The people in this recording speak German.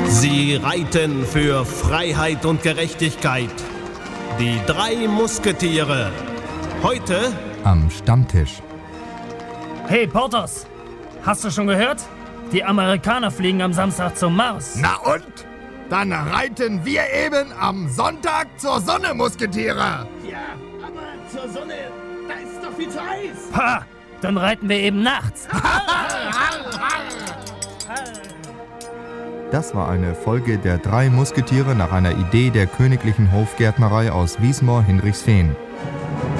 Sie reiten für Freiheit und Gerechtigkeit. Die 3 Musketiere. Heute am Stammtisch. Hey Porthos, hast du schon gehört? Die Amerikaner fliegen am Samstag zum Mars. Na und? Dann reiten wir eben am Sonntag zur Sonne, Musketiere. Ja, aber zur Sonne, da ist doch viel zu heiß. Ha, dann reiten wir eben nachts. Das war eine Folge der 3 Musketiere nach einer Idee der königlichen Hofgärtnerei aus Wismar-Hinrichsfehn.